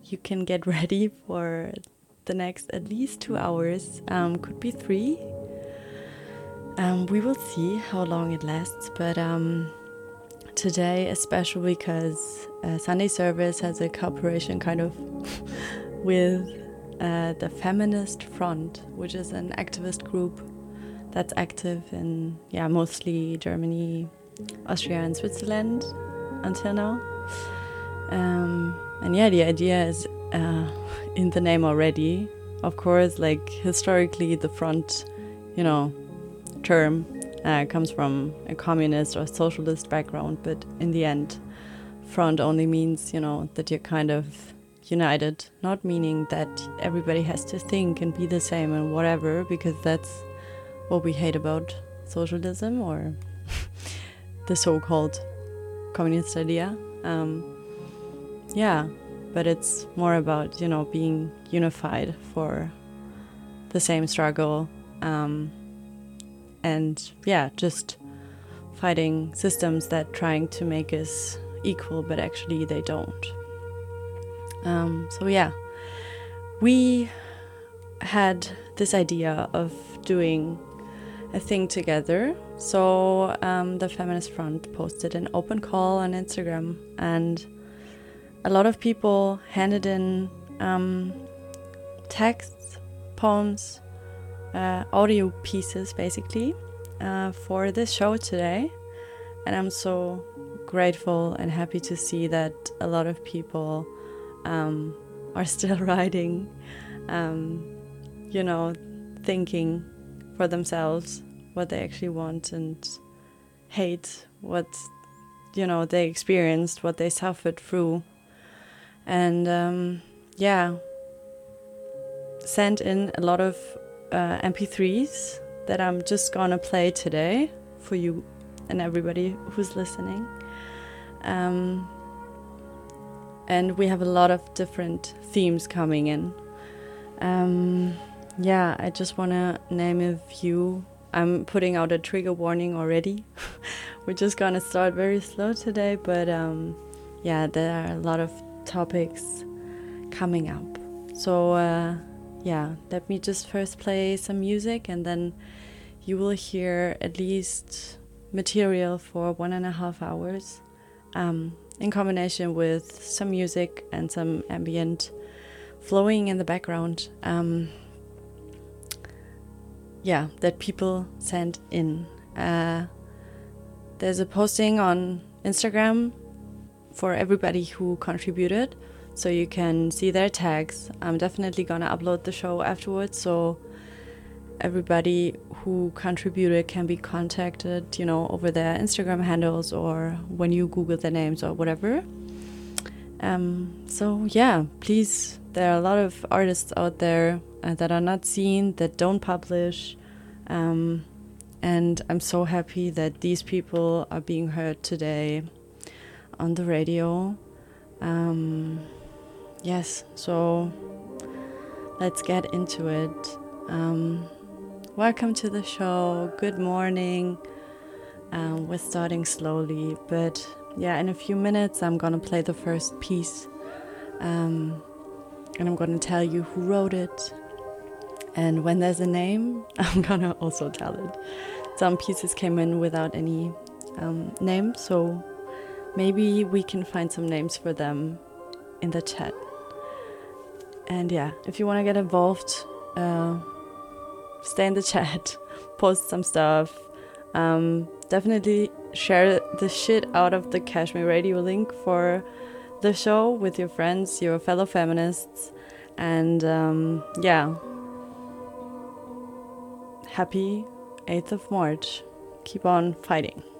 you can get ready for the next at least 2 hours, could be 3. We will see how long it lasts, but today, especially because Sunday Service has a cooperation kind of with the Feminist Front, which is an activist group that's active in, mostly Germany, Austria, and Switzerland until now. And the idea is in the name already. Of course, like historically, the front, term comes from a communist or socialist background, but in the end, front only means, that you're kind of united, not meaning that everybody has to think and be the same and whatever, because that's what we hate about socialism or the so-called communist idea. But it's more about, being unified for the same struggle, and just fighting systems that trying to make us equal, but actually they don't. We had this idea of doing a thing together. So the Feminist Front posted an open call on Instagram, and a lot of people handed in texts, poems, audio pieces, basically, for this show today. And I'm so grateful and happy to see that a lot of people are still writing, thinking for themselves what they actually want and hate, what, they experienced, what they suffered through. And sent in a lot of MP3s that I'm just gonna play today for you and everybody who's listening. And we have a lot of different themes coming in. I just want to name a few. I'm putting out a trigger warning already. We're just going to start very slow today, but there are a lot of topics coming up. So let me just first play some music, and then you will hear at least material for 1.5 hours. In combination with some music and some ambient flowing in the background, that people sent in. There's a posting on Instagram for everybody who contributed, so you can see their tags. I'm definitely gonna upload the show afterwards, so everybody who contributed can be contacted, over their Instagram handles or when you Google their names or whatever. Please, there are a lot of artists out there that are not seen, that don't publish. And I'm so happy that these people are being heard today on the radio. So let's get into it. Welcome to the show. Good morning. We're starting slowly, but in a few minutes I'm gonna play the first piece, and I'm gonna tell you who wrote it, and when there's a name I'm gonna also tell it. Some pieces came in without any name, so maybe we can find some names for them in the chat. And if you want to get involved, stay in the chat, post some stuff. Definitely share the shit out of the Kashmir Radio link for the show with your friends, your fellow feminists. And happy 8th of March. Keep on fighting.